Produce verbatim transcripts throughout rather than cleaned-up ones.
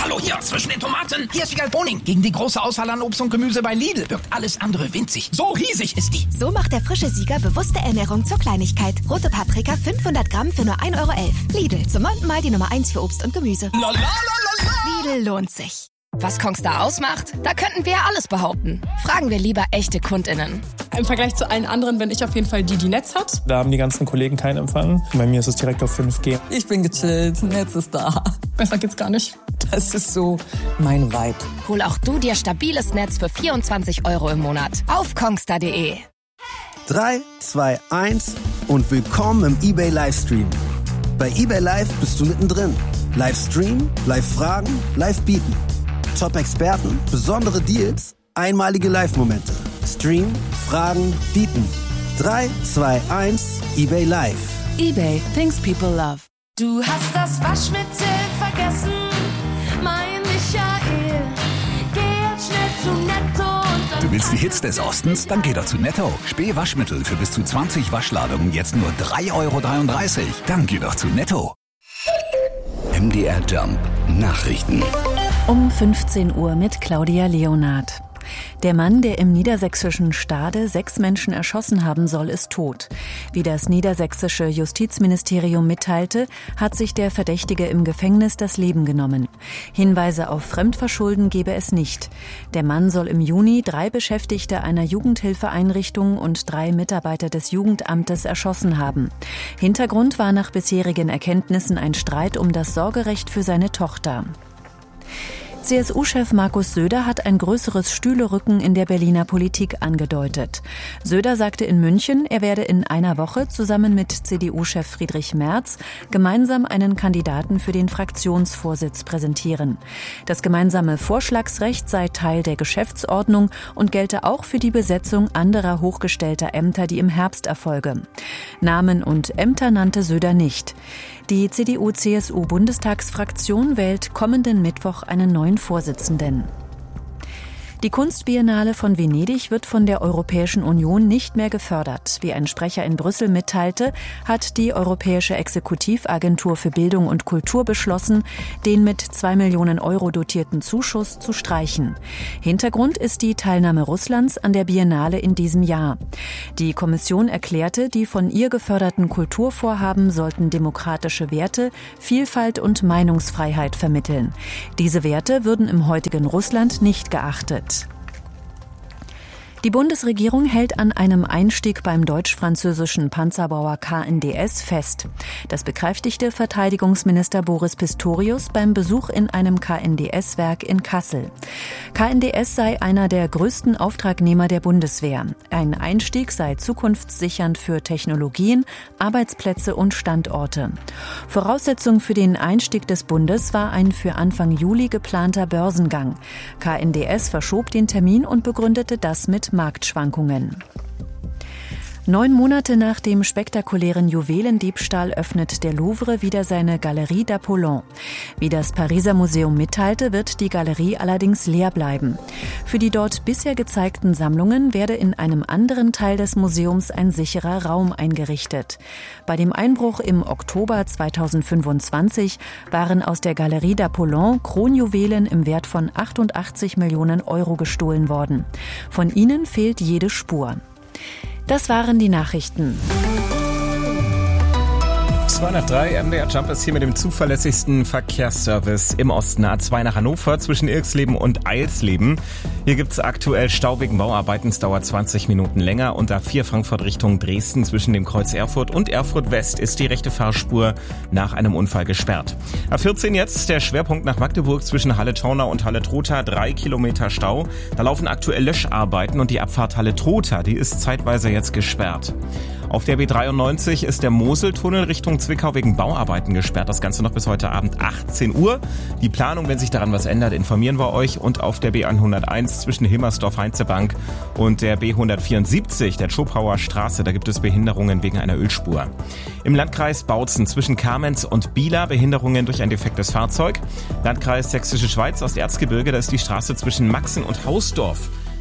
Hallo, hier zwischen den Tomaten. Hier ist Wiegald Boning. Gegen die große Auswahl an Obst und Gemüse bei Lidl wirkt alles andere winzig. So riesig ist die. So macht der frische Sieger bewusste Ernährung zur Kleinigkeit. Rote Paprika fünfhundert Gramm für nur ein Euro elf. Lidl, zum neunten Mal die Nummer eins für Obst und Gemüse. La, la, la, la, la. Lidl lohnt sich. Was Kongstar ausmacht? Da könnten wir ja alles behaupten. Fragen wir lieber echte KundInnen. Im Vergleich zu allen anderen bin ich auf jeden Fall die, die Netz hat. Da haben die ganzen Kollegen keinen Empfang. Bei mir ist es direkt auf fünf G. Ich bin gechillt, Netz ist da. Besser geht's gar nicht. Das ist so mein Vibe. Hol auch du dir stabiles Netz für vierundzwanzig Euro im Monat auf kongstar punkt de. drei, zwei, eins und willkommen im eBay Livestream. Bei eBay Live bist du mittendrin. Livestream, Live-Fragen, Live-Bieten. Top-Experten, besondere Deals, einmalige Live-Momente. Stream, Fragen, Bieten. drei, zwei, eins, eBay Live. eBay, things people love. Du hast das Waschmittel vergessen, mein Michael. Geh jetzt schnell zu Netto und dann... Du willst die Hits des Ostens? Dann geh doch zu Netto. Späh Waschmittel für bis zu zwanzig Waschladungen jetzt nur drei Euro dreiunddreißig. Dann geh doch zu Netto. M D R Jump Nachrichten. Um fünfzehn Uhr mit Claudia Leonard. Der Mann, der im niedersächsischen Stade sechs Menschen erschossen haben soll, ist tot. Wie das niedersächsische Justizministerium mitteilte, hat sich der Verdächtige im Gefängnis das Leben genommen. Hinweise auf Fremdverschulden gebe es nicht. Der Mann soll im Juni drei Beschäftigte einer Jugendhilfeeinrichtung und drei Mitarbeiter des Jugendamtes erschossen haben. Hintergrund war nach bisherigen Erkenntnissen ein Streit um das Sorgerecht für seine Tochter. C S U-Chef Markus Söder hat ein größeres Stühlerücken in der Berliner Politik angedeutet. Söder sagte in München, er werde in einer Woche zusammen mit C D U-Chef Friedrich Merz gemeinsam einen Kandidaten für den Fraktionsvorsitz präsentieren. Das gemeinsame Vorschlagsrecht sei Teil der Geschäftsordnung und gelte auch für die Besetzung anderer hochgestellter Ämter, die im Herbst erfolge. Namen und Ämter nannte Söder nicht. Die C D U C S U-Bundestagsfraktion wählt kommenden Mittwoch einen neuen Vorsitzenden. Die Kunstbiennale von Venedig wird von der Europäischen Union nicht mehr gefördert. Wie ein Sprecher in Brüssel mitteilte, hat die Europäische Exekutivagentur für Bildung und Kultur beschlossen, den mit zwei Millionen Euro dotierten Zuschuss zu streichen. Hintergrund ist die Teilnahme Russlands an der Biennale in diesem Jahr. Die Kommission erklärte, die von ihr geförderten Kulturvorhaben sollten demokratische Werte, Vielfalt und Meinungsfreiheit vermitteln. Diese Werte würden im heutigen Russland nicht geachtet. Die Bundesregierung hält an einem Einstieg beim deutsch-französischen Panzerbauer K N D S fest. Das bekräftigte Verteidigungsminister Boris Pistorius beim Besuch in einem K N D S-Werk in Kassel. K N D S sei einer der größten Auftragnehmer der Bundeswehr. Ein Einstieg sei zukunftssichernd für Technologien, Arbeitsplätze und Standorte. Voraussetzung für den Einstieg des Bundes war ein für Anfang Juli geplanter Börsengang. K N D S verschob den Termin und begründete das mit Marktschwankungen. Neun Monate nach dem spektakulären Juwelendiebstahl öffnet der Louvre wieder seine Galerie d'Apollon. Wie das Pariser Museum mitteilte, wird die Galerie allerdings leer bleiben. Für die dort bisher gezeigten Sammlungen werde in einem anderen Teil des Museums ein sicherer Raum eingerichtet. Bei dem Einbruch im Oktober zweitausendfünfundzwanzig waren aus der Galerie d'Apollon Kronjuwelen im Wert von achtundachtzig Millionen Euro gestohlen worden. Von ihnen fehlt jede Spur. Das waren die Nachrichten. zweihundertdrei M D R Jump ist hier mit dem zuverlässigsten Verkehrsservice im Osten. A zwei nach Hannover zwischen Ilksleben und Eilsleben. Hier gibt es aktuell Stau wegen Bauarbeiten. Es dauert zwanzig Minuten länger. Und A vier Frankfurt Richtung Dresden zwischen dem Kreuz Erfurt und Erfurt West ist die rechte Fahrspur nach einem Unfall gesperrt. A vierzehn jetzt der Schwerpunkt nach Magdeburg zwischen Halle-Taunau und Halle-Trotha. Drei Kilometer Stau. Da laufen aktuell Löscharbeiten und die Abfahrt Halle-Trotha, die ist zeitweise jetzt gesperrt. Auf der B dreiundneunzig ist der Moseltunnel Richtung Zwickau wegen Bauarbeiten gesperrt. Das Ganze noch bis heute Abend achtzehn Uhr. Die Planung, wenn sich daran was ändert, informieren wir euch. Und auf der B hunderteins zwischen Himmersdorf-Heinzebank und der B hundertvierundsiebzig, der Schopauer Straße, da gibt es Behinderungen wegen einer Ölspur. Im Landkreis Bautzen zwischen Kamenz und Bieler Behinderungen durch ein defektes Fahrzeug. Landkreis Sächsische Schweiz Osterzgebirge, da ist die Straße zwischen Maxen und Hausdorf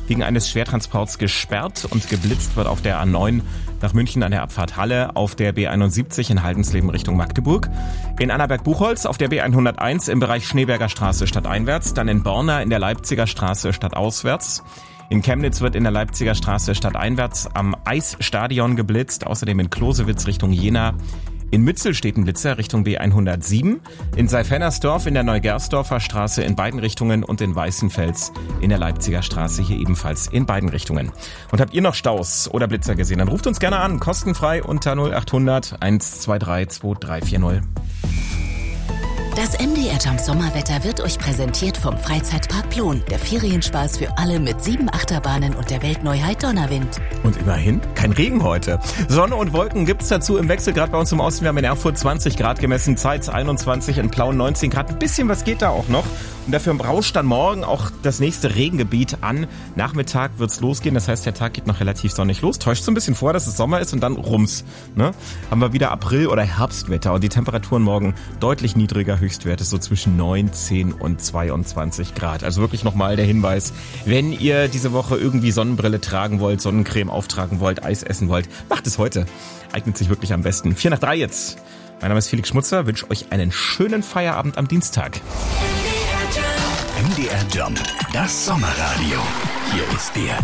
wegen eines Schwertransports gesperrt und geblitzt wird auf der A neun nach München an der Abfahrt Halle, auf der B einundsiebzig in Haldensleben Richtung Magdeburg, in Annaberg-Buchholz auf der B hunderteins im Bereich Schneeberger Straße stadteinwärts, dann in Borna in der Leipziger Straße stadtauswärts. In Chemnitz wird in der Leipziger Straße stadteinwärts am Eisstadion geblitzt, außerdem in Klosewitz Richtung Jena. In Mützel steht ein Blitzer Richtung B hundertsieben, in Seifernersdorf in der Neugersdorfer Straße in beiden Richtungen und in Weißenfels in der Leipziger Straße hier ebenfalls in beiden Richtungen. Und habt ihr noch Staus oder Blitzer gesehen, dann ruft uns gerne an, kostenfrei unter null achthundert eins zwei drei zwei drei vier null. Das M D R Jump Sommerwetter wird euch präsentiert vom Freizeitpark Plon. Der Ferienspaß für alle mit sieben Achterbahnen und der Weltneuheit Donnerwind. Und immerhin kein Regen heute. Sonne und Wolken gibt's dazu im Wechsel, gerade bei uns im Osten. Wir haben in Erfurt zwanzig Grad gemessen, Zeitz einundzwanzig, in Plauen neunzehn Grad. Ein bisschen was geht da auch noch. Und dafür rauscht dann morgen auch das nächste Regengebiet an. Nachmittag wird's losgehen, das heißt, der Tag geht noch relativ sonnig los. Täuscht so ein bisschen vor, dass es Sommer ist und dann rums. Ne? Haben wir wieder April- oder Herbstwetter und die Temperaturen morgen deutlich niedriger, Höchstwerte so zwischen neun, zehn und zweiundzwanzig Grad. Also wirklich nochmal der Hinweis, wenn ihr diese Woche irgendwie Sonnenbrille tragen wollt, Sonnencreme auftragen wollt, Eis essen wollt, macht es heute. Eignet sich wirklich am besten. Vier nach drei jetzt. Mein Name ist Felix Schmutzer, wünsche euch einen schönen Feierabend am Dienstag. M D R Jump, das Sommerradio. Hier ist der